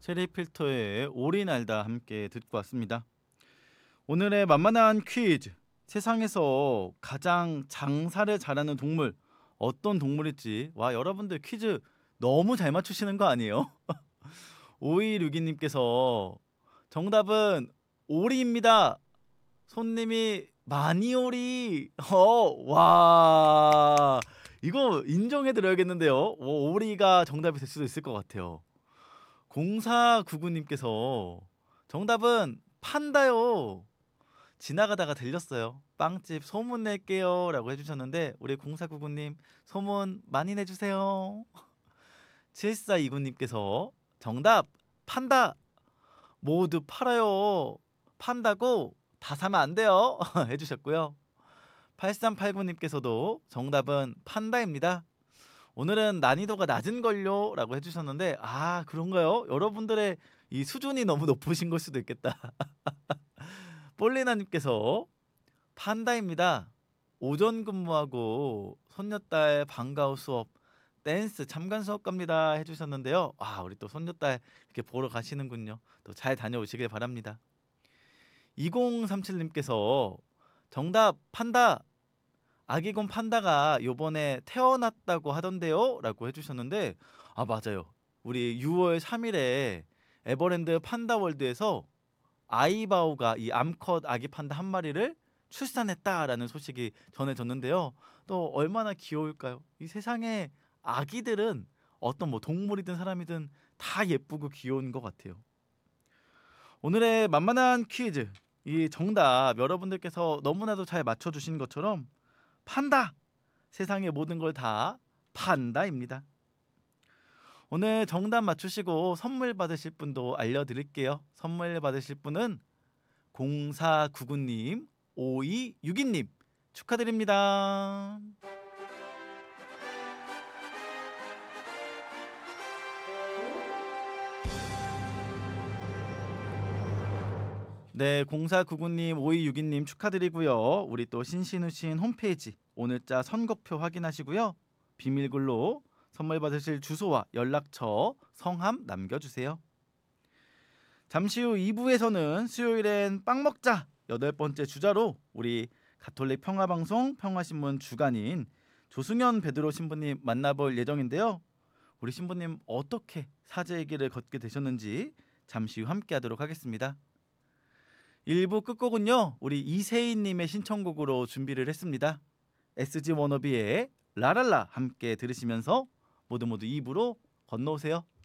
체리필터의 오리 날다 함께 듣고 왔습니다. 오늘의 만만한 퀴즈. 세상에서 가장 장사를 잘하는 동물 어떤 동물일지. 와, 여러분들 퀴즈 너무 잘 맞추시는 거 아니에요? 오이류기님께서 정답은 오리입니다. 손님이 많이 오리. 와. 이거 인정해 드려야겠는데요. 오리가 정답이 될 수도 있을 것 같아요. 0499님께서 정답은 판다요. 지나가다가 들렸어요. 빵집 소문 낼게요 라고 해주셨는데 우리 0499님 소문 많이 내주세요. 7429님께서 정답 판다. 모두 팔아요. 판다고 다 사면 안 돼요 해주셨고요. 8389님께서도 정답은 판다입니다. 오늘은 난이도가 낮은 걸요 라고 해주셨는데 그런가요? 여러분들의 이 수준이 너무 높으신 걸 수도 있겠다. 볼리나님께서 판다입니다. 오전 근무하고 손녀딸 방과후 수업 댄스 참관 수업 갑니다 해주셨는데요. 우리 또 손녀딸 이렇게 보러 가시는군요. 또 잘 다녀오시길 바랍니다. 2037님께서 정답 판다. 아기곰 판다가 요번에 태어났다고 하던데요 라고 해주셨는데 맞아요. 우리 6월 3일에 에버랜드 판다월드에서 아이바오가 이 암컷 아기 판다 한 마리를 출산했다라는 소식이 전해졌는데요. 또 얼마나 귀여울까요? 이 세상에 아기들은 어떤 동물이든 사람이든 다 예쁘고 귀여운 것 같아요. 오늘의 만만한 퀴즈, 이 정답 여러분들께서 너무나도 잘 맞춰주신 것처럼 판다! 세상의 모든 걸 다 판다입니다. 오늘 정답 맞추시고 선물 받으실 분도 알려드릴게요. 선물 받으실 분은 0499님, 5262님 축하드립니다. 네, 0499님, 5262님 축하드리고요. 우리 또 신신우신 홈페이지 오늘자 선곡표 확인하시고요. 비밀글로 선물 받으실 주소와 연락처, 성함 남겨주세요. 잠시 후 2부에서는 수요일엔 빵 먹자 8번째 주자로 우리 가톨릭 평화방송 평화신문 주간인 조승현 베드로 신부님 만나볼 예정인데요. 우리 신부님 어떻게 사제의 길을 걷게 되셨는지 잠시 후 함께 하도록 하겠습니다. 1부 끝곡은요, 우리 이세희님의 신청곡으로 준비를 했습니다. SG 워너비의 라랄라 함께 들으시면서 모두 2부로 건너오세요.